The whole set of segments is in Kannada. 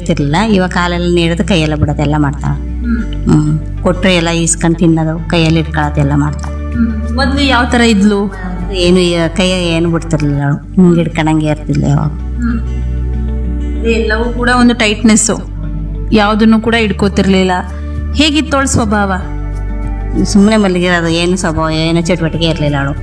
ಇರ್ತಿರ್ಲಿಲ್ಲ. ಇವಾಗ ಕಾಲೆಲ್ಲ ನೀಡೋದು, ಕೈಯೆಲ್ಲ ಬಿಡೋದು ಎಲ್ಲ ಮಾಡ್ತಾಳೆ. ಕೊಟ್ಟರೆ ಎಲ್ಲ ಈಸ್ಕೊಂಡು ತಿನ್ನೋದು, ಕೈಯಲ್ಲಿ ಇಟ್ಕೊಳ್ಳೋದು ಎಲ್ಲ ಮಾಡ್ತಾಳೆ. ಮೊದ್ಲು ಯಾವ ತರ ಇದ್ಲು? ಏನು ಕೈ ಏನು ಬಿಡ್ತಿರ್ಲಿಲ್ಲ ಅವಳು, ಹಿಂಗೆ ಹಿಡ್ಕೊಂಡಂಗೆ ಇರ್ತಿಲ್ಲ ಯಾವಾಗ. ಎಲ್ಲವೂ ಕೂಡ ಒಂದು ಟೈಟ್ನೆಸ್ಸು, ಯಾವುದನ್ನು ಕೂಡ ಇಟ್ಕೋತಿರ್ಲಿಲ್ಲ. ಹೇಗಿತ್ತವಳ ಸ್ವಭಾವ? ಸುಮ್ಮನೆ ಮಲಗಿರೋದು, ಏನು ಸ್ವಭಾವ, ಏನು ಚಟುವಟಿಕೆ ಇರಲಿಲ್ಲ ಅವಳು.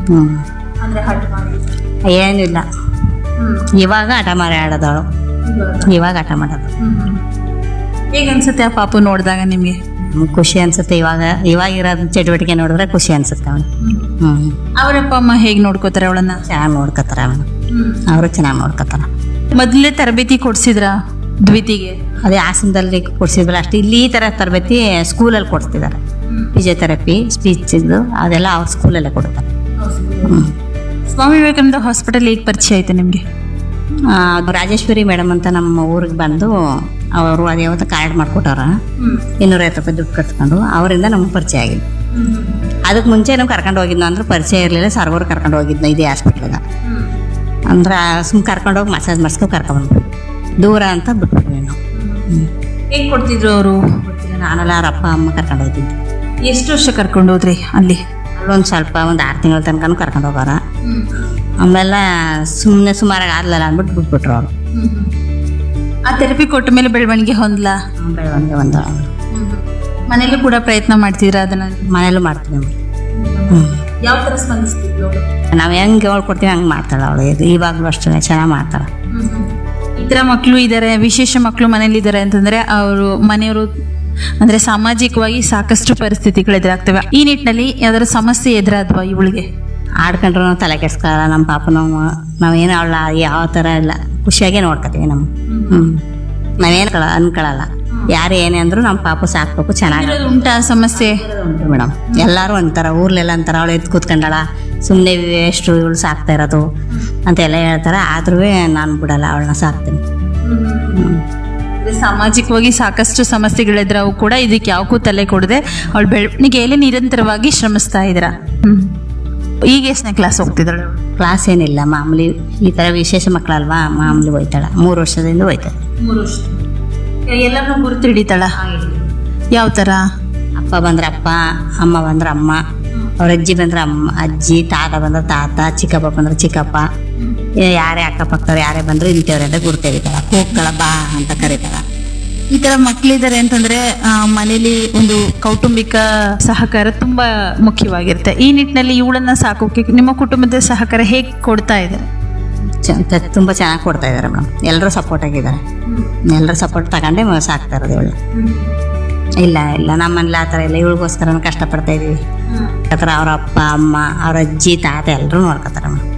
ಏನಿಲ್ಲ. ಇವಾಗ ಹಠ ಮಾರಿ ಆಡೋದು ಅವಳು, ಇವಾಗ ಹಠ ಮಾಡೋದು. ಹೇಗೆ ಅನ್ಸುತ್ತೆ ಆ ಪಾಪು ನೋಡಿದಾಗ ನಿಮಗೆ? ಖುಷಿ ಅನ್ಸುತ್ತೆ. ಇವಾಗ ಇರೋದು ಚಟುವಟಿಕೆ ನೋಡಿದ್ರೆ ಖುಷಿ ಅನ್ಸುತ್ತೆ ಅವಳು. ಅವರಪ್ಪ ಅಮ್ಮ ಹೇಗೆ ನೋಡ್ಕೋತಾರೆ ಅವಳನ್ನ? ಚೆನ್ನಾಗಿ ನೋಡ್ಕೊತಾರ ಅವನು, ಅವರು ಚೆನ್ನಾಗಿ ನೋಡ್ಕೊತಾರ. ಮೊದಲೇ ತರಬೇತಿ ಕೊಡ್ಸಿದ್ರ ದ್ವಿತಿಗೆ? ಅದೇ ಹಾಸನದಲ್ಲಿ ಕೊಡ್ಸಿದ್ವಲ್ಲ ಅಷ್ಟು. ಇಲ್ಲಿ ಈ ಥರ ತರಬೇತಿ ಸ್ಕೂಲಲ್ಲಿ ಕೊಡ್ತಿದ್ದಾರೆ. ಫಿಸಿಯೋಥೆರಪಿ, ಸ್ಪೀಚಿದ್ದು ಅದೆಲ್ಲ ಅವ್ರ ಸ್ಕೂಲಲ್ಲೇ ಕೊಡ್ತಾರೆ. ಸ್ವಾಮಿ ವಿವೇಕಾನಂದ ಹಾಸ್ಪಿಟಲ್ ಹೇಗೆ ಪರಿಚಯ ಆಯ್ತು ನಿಮಗೆ? ರಾಜೇಶ್ವರಿ ಮೇಡಮ್ ಅಂತ ನಮ್ಮ ಊರಿಗೆ ಬಂದು ಅವರು ಅದು ಯಾವತ್ತು ಕಾರ್ಡ್ ಮಾಡಿಕೊಟ್ಟವ್ರ, 250 ರೂಪಾಯಿ ದುಡ್ಡು ಕಟ್ಕೊಂಡು, ಅವರಿಂದ ನಮ್ಗೆ ಪರಿಚಯ ಆಗಿದ್ದು. ಅದಕ್ಕೆ ಮುಂಚೆ ನಾವು ಕರ್ಕೊಂಡು ಹೋಗಿದ್ನೋ ಅಂದ್ರೆ ಪರಿಚಯ ಇರಲಿಲ್ಲ. ಸರ್ವರು ಕರ್ಕೊಂಡು ಹೋಗಿದ್ನೋ ಇದೇ ಹಾಸ್ಪಿಟ್ಲಿಗೆ. ಅಂದ್ರೆ ಸುಮ್ಮನೆ ಕರ್ಕೊಂಡೋಗಿ ಮಸಾಜ್ ಮಾಡಿಸ್ಕೊಂಡು ಕರ್ಕೊಂಡ್ಬಂದ್ಬಿಟ್ಟು ದೂರ ಅಂತ ಬಿಟ್ಬಿಟ್ವಿ ನಾವು. ಹೇಗೆ ಕೊಡ್ತಿದ್ರು ಅವರು? ನಾನೆಲ್ಲ ಅವ್ರ ಅಪ್ಪ ಅಮ್ಮ ಕರ್ಕೊಂಡು ಹೋಗಿದ್ದು. ಎಷ್ಟು ವರ್ಷ ಕರ್ಕೊಂಡು ಹೋದ್ರಿ ಅಲ್ಲಿ? ಅಲ್ಲೊಂದು ಸ್ವಲ್ಪ ಒಂದು 6 ತಿಂಗಳ ತನಕ ಕರ್ಕೊಂಡು ಹೋಗೋರ. ಆಮೇಲೆ ಸುಮಾರಾಗಿ ಆದ್ಲಲ್ಲ ಅಂದ್ಬಿಟ್ಟು ಬಿಟ್ಬಿಟ್ರು ಅವರು. ಆ ಥೆರಪಿ ಕೊಟ್ಟ ಮೇಲೆ ಬೆಳವಣಿಗೆ ಹೊಂದ್ಲಾ? ಬೆಳವಣಿಗೆ ಒಂದು. ಮನೇಲೂ ಕೂಡ ಪ್ರಯತ್ನ ಮಾಡ್ತಿದ್ರ ಅದನ್ನ? ಮನೇಲೂ ಮಾಡ್ತೀವಿ. ಯಾವ ಥರ ಸ್ಪಂದಿಸ್ತಿದ್ಲು? ನಾವು ಹೆಂಗೆ ಹೇಳ್ಕೊಡ್ತೀವಿ ಹಂಗೆ ಮಾಡ್ತಾಳೆ ಅವಳು. ಇವಾಗಲೂ ಅಷ್ಟೇ ಚೆನ್ನಾಗಿ ಮಾಡ್ತಾಳೆ. ಈ ಥರ ಮಕ್ಕಳು ಇದ್ದಾರೆ, ವಿಶೇಷ ಮಕ್ಕಳು ಮನೇಲಿ ಇದ್ದಾರೆ ಅಂತಂದ್ರೆ ಅವರು ಮನೆಯವರು ಅಂದ್ರೆ ಸಾಮಾಜಿಕವಾಗಿ ಸಾಕಷ್ಟು ಪರಿಸ್ಥಿತಿಗಳು ಎದುರಾಗ್ತವೆ. ಈ ನಿಟ್ಟಿನಲ್ಲಿ ಯಾವ್ದಾದ್ರು ಸಮಸ್ಯೆ ಎದುರಾದ್ವಾ ಇವಳಿಗೆ? ಆಡ್ಕೊಂಡ್ರು ನಾವು ತಲೆ ಕೆಡ್ಸ್ಕೊಳ್ಳಲ್ಲ. ನಮ್ಮ ಪಾಪ ನಾವೇನು ಅವಳ ಯಾವ ಥರ ಇಲ್ಲ, ಖುಷಿಯಾಗೇ ನೋಡ್ಕೊತೀವಿ. ನಾವೇನು ಅನ್ಕೊಳ್ಳಲ್ಲ. ಯಾರು ಏನೇ ಅಂದ್ರು ನಮ್ಮ ಪಾಪ ಸಾಕ್ಬೇಕು, ಚೆನ್ನಾಗಿ ಉಂಟಾ ಸಮಸ್ಯೆ? ಉಂಟು ಮೇಡಮ್. ಎಲ್ಲರೂ ಅಂತಾರ, ಊರ್ಲೆಲ್ಲ ಅಂತಾರ ಅವಳು ಎದ್ದು ಕೂತ್ಕೊಂಡಳ, ಸುಮ್ಮನೆ ಎಷ್ಟು ಇವಳು ಸಾಕ್ತಾ ಇರೋದು ಅಂತ ಎಲ್ಲ ಹೇಳ್ತಾರೆ. ಆದ್ರೂ ನಾನು ಬಿಡಲ್ಲ, ಅವಳನ್ನ ಸಾಕ್ತೀನಿ. ಸಾಮಾಜಿಕವಾಗಿ ಸಾಕಷ್ಟು ಸಮಸ್ಯೆಗಳಿದ್ರವು ಕೂಡ ಇದಕ್ಕೆ ಯಾವಕ್ಕೂ ತಲೆ ಕೊಡದೆ ಅವಳ ಬೆಳವಣಿಗೆಯಲ್ಲಿ ನಿರಂತರವಾಗಿ ಶ್ರಮಿಸ್ತಾ ಇದ್ರ. ಈಗ ಎಷ್ಟನೇ ಕ್ಲಾಸ್ ಹೋಗ್ತಿದ್ದಾಳೆ? ಕ್ಲಾಸ್ ಏನಿಲ್ಲ, ಮಾಮೂಲಿ ಈ ಥರ ವಿಶೇಷ ಮಕ್ಕಳಲ್ವಾ, ಮಾಮೂಲಿ ಹೋಯ್ತಾಳೆ. 3 ವರ್ಷದಿಂದ ಹೋಯ್ತಾಳೆ. 3 ವರ್ಷ. ಎಲ್ಲರನ್ನೂ ಗುರುತು ಹಿಡಿತಾಳ? ಯಾವ ಥರ? ಅಪ್ಪ ಬಂದ್ರೆ ಅಪ್ಪ, ಅಮ್ಮ ಬಂದ್ರೆ ಅಮ್ಮ, ಅವ್ರ ಅಜ್ಜಿ ಬಂದ್ರೆ ಅಮ್ಮ ಅಜ್ಜಿ, ತಾತ ಬಂದ್ರೆ ತಾತ, ಚಿಕ್ಕಪ್ಪ ಬಂದ್ರೆ ಚಿಕ್ಕಪ್ಪ. ಯಾರೇ ಅಕ್ಕಪಕ್ಕದವ್ರು ಯಾರೇ ಬಂದ್ರು ಇಂಥವ್ರೆ ಅಂತ ಗುರುತು ಹಿಡಿತಾಳ. ಕೂಗ್ತಾಳ, ಬಾ ಅಂತ ಕರೀತಾಳ. ಈ ತರ ಮಕ್ಕಳಿದ್ದಾರೆ ಅಂತಂದ್ರೆ ಮನೇಲಿ ಒಂದು ಕೌಟುಂಬಿಕ ಸಹಕಾರ ತುಂಬಾ ಮುಖ್ಯವಾಗಿರುತ್ತೆ. ಈ ನಿಟ್ಟಿನಲ್ಲಿ ಇವಳನ್ನ ಸಾಕೋಕೆ ನಿಮ್ಮ ಕುಟುಂಬದ ಸಹಕಾರ ಹೇಗೆ ಕೊಡ್ತಾ ಇದ್ದಾರೆ? ತುಂಬ ಚೆನ್ನಾಗಿ ಕೊಡ್ತಾ ಇದ್ದಾರೆ ಮೇಡಮ್. ಎಲ್ಲರೂ ಸಪೋರ್ಟ್ ಆಗಿದ್ದಾರೆ. ಎಲ್ಲರೂ ಸಪೋರ್ಟ್ ತಗೊಂಡೇ ಸಾಕ್ತಾ ಇರೋದು ಇವಳು. ಇಲ್ಲ ನಮ್ಮನೇಲಿ ಆ ಥರ ಇಲ್ಲ. ಇವಳಿಗೋಸ್ಕರ ಕಷ್ಟಪಡ್ತಾ ಇದೀವಿ. ಆ ಥರ ಅವ್ರ ಅಪ್ಪ ಅಮ್ಮ, ಅವ್ರ ಅಜ್ಜಿ ತಾತ ಎಲ್ಲರೂ ನೋಡ್ಕೊತಾರೆ ಮೇಡಮ್.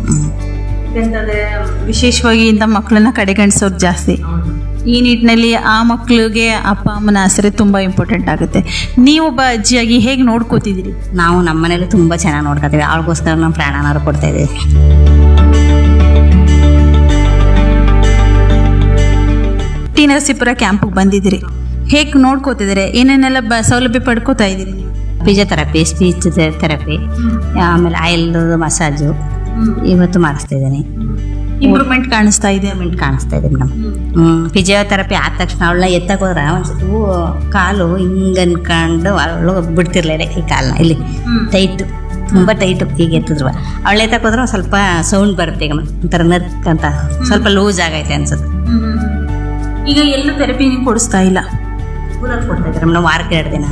ವಿಶೇಷವಾಗಿ ಇಂಥ ಮಕ್ಕಳನ್ನ ಕಡೆಗಣಿಸೋದು ಜಾಸ್ತಿ. ಈ ನಿಟ್ಟಿನಲ್ಲಿ ಆ ಮಕ್ಕಳಿಗೆ ಅಪ್ಪ ಅಮ್ಮನ ಆಸರೆ ತುಂಬಾ ಇಂಪಾರ್ಟೆಂಟ್ ಆಗುತ್ತೆ. ನೀವೊಬ್ಬ ಅಜ್ಜಿಯಾಗಿ ಹೇಗೆ ನೋಡ್ಕೋತಿದ್ದೀರಿ? ನಾವು ನಮ್ಮ ಮನೇಲಿ ತುಂಬ ಚೆನ್ನಾಗಿ ನೋಡ್ಕೊತೀವಿ. ಅವಳಿಗೋಸ್ಕರ ನಾವು ಪ್ರಾಣನಾರು ಕೊಡ್ತಾ ಇದೀವಿ. ಟಿ ನರಸೀಪುರ ಕ್ಯಾಂಪಿಗೆ ಬಂದಿದ್ದೀರಿ, ಹೇಗೆ ನೋಡ್ಕೋತಿದ್ದೀರಿ? ಏನೇನೆಲ್ಲ ಸೌಲಭ್ಯ ಪಡ್ಕೋತಾ ಇದ್ದೀರಿ? ಫಿಸಿಯೋಥೆರಪಿ, ಸ್ಪೀಚ್ ಥೆರಪಿ, ಆಮೇಲೆ ಆಯಿಲ್ ಮಸಾಜು ಇವತ್ತು ಮಾಡಿಸ್ತಾ ಇದ್ದೀನಿ. ಇಂಪ್ರೂವ್ಮೆಂಟ್ ಕಾಣಿಸ್ತಾ ಇದೆ? ಕಾಣಿಸ್ತಾ ಇದೆ ಮೇಡಮ್. ಫಿಸಿಯೋಥೆರಪಿ ಆದ ತಕ್ಷಣ ಅವಳನ್ನ ಎತ್ತಕ್ಕೆ ಹೋದ್ರೆ ಒಂದ್ಸತಿ ಕಾಲು ಹಿಂಗೆ ಅನ್ಕೊಂಡು ಅವಳು ಬಿಡ್ತಿರ್ಲಿಲ್ಲ. ಈ ಕಾಲನ್ನ ಇಲ್ಲಿ ಟೈಟು, ತುಂಬ ಟೈಟು. ಈಗ ಎತ್ತಿದ್ರು ಅವಳು ಎತ್ತಕ್ಕೆ ಹೋದ್ರೆ ಸ್ವಲ್ಪ ಸೌಂಡ್ ಬರುತ್ತೆ. ಈಗ ಒಂಥರ ನರ್ಕ್ ಅಂತ ಸ್ವಲ್ಪ ಲೂಸ್ ಆಗೈತೆ ಅನ್ಸುತ್ತೆ. ಈಗ ಎಲ್ಲೂ ಥೆರಪಿ ನೀವು ಕೊಡಿಸ್ತಾ ಇಲ್ಲ? ಕೊಡ್ತಾ ಇದ್ದಾರೆ ಮೇಡಮ್, ವಾರಕ್ಕೆ 2 ದಿನ.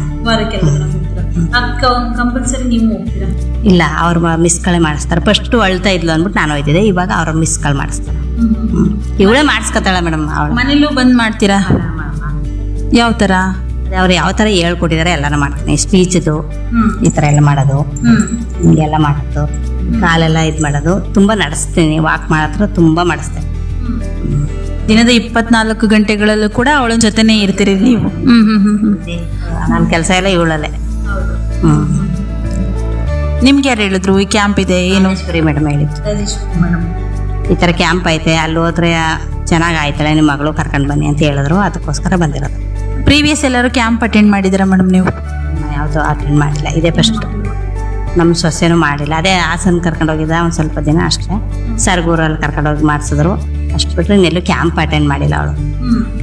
ಕಂಪಲ್ಸರಿ ನೀವು ಹೋಗ್ತೀರಾ? ಇಲ್ಲ, ಅವ್ರು ಮಿಸ್ ಕಾಲ್ ಮಾಡಿಸ್ತಾರೆ. ಫಸ್ಟು ಅಳ್ತಾ ಇದ್ಲು ಅಂದ್ಬಿಟ್ಟು ನಾನು ಹೋಯ್ತಿದ್ದೆ. ಇವಾಗ ಅವ್ರ ಮಿಸ್ ಕಾಲ್ ಮಾಡಿಸ್ತಾರೆ. ಇವಳೇ ಮಾಡಿಸ್ಕೊತಾಳೆ ಮೇಡಮ್. ಅವಳು ಮನೇಲೂ ಬಂದ್ ಮಾಡ್ತೀರಾ? ಯಾವ ಥರ? ಅವ್ರು ಯಾವ ಥರ ಹೇಳ್ಕೊಟ್ಟಿದ್ದಾರೆ ಎಲ್ಲಾನು ಮಾಡ್ತೀನಿ. ಸ್ಪೀಚ್ದು ಈ ಥರ ಎಲ್ಲ ಮಾಡೋದು, ಹಿಂಗೆಲ್ಲ ಮಾಡೋದು, ಕಾಲೆಲ್ಲ ಇದು ಮಾಡೋದು. ತುಂಬ ನಡೆಸ್ತೀನಿ. ವಾಕ್ ಮಾಡತ್ರ ತುಂಬ ಮಾಡಿಸ್ತೇನೆ. ದಿನದ 24 ಗಂಟೆಗಳಲ್ಲೂ ಕೂಡ ಅವಳ ಜೊತೆನೇ ಇರ್ತೀರಿ ನೀವು? ನನ್ನ ಕೆಲಸ ಎಲ್ಲ ಇವಳಲ್ಲೇ. ನಿಮ್ಗೆ ಯಾರು ಹೇಳಿದ್ರು ಈ ಕ್ಯಾಂಪ್ ಇದೆ? ಏನು? ರಾಜೇಶ್ವರಿ ಮೇಡಮ್ ಹೇಳಿದ್ದು. ಈ ಥರ ಕ್ಯಾಂಪ್ ಐತೆ, ಅಲ್ಲಿ ಹೋದ್ರೆ ಚೆನ್ನಾಗಿ ಆಯ್ತಾಳೆ, ನಿಮ್ಮ ಮಗಳು ಕರ್ಕೊಂಡು ಬನ್ನಿ ಅಂತ ಹೇಳಿದ್ರು. ಅದಕ್ಕೋಸ್ಕರ ಬಂದಿರೋದು. ಪ್ರೀವಿಯಸ್ ಎಲ್ಲರೂ ಕ್ಯಾಂಪ್ ಅಟೆಂಡ್ ಮಾಡಿದ್ದೀರಾ ಮೇಡಮ್ ನೀವು? ಯಾವುದು ಅಟೆಂಡ್ ಮಾಡಿಲ್ಲ, ಇದೇ ಫಸ್ಟ್. ನಮ್ಮ ಸೊಸೆನೂ ಮಾಡಿಲ್ಲ. ಅದೇ ಹಾಸನ ಕರ್ಕೊಂಡು ಹೋಗಿದ್ದ ಒಂದು ಸ್ವಲ್ಪ ದಿನ ಅಷ್ಟೇ. ಸರ್ಗೂರಲ್ಲಿ ಕರ್ಕೊಂಡೋಗಿ ಮಾಡಿಸಿದ್ರು ಅಷ್ಟು ಬಿಟ್ಟರೆ ಇನ್ನೆಲ್ಲೂ ಕ್ಯಾಂಪ್ ಅಟೆಂಡ್ ಮಾಡಿಲ್ಲ ಅವಳು.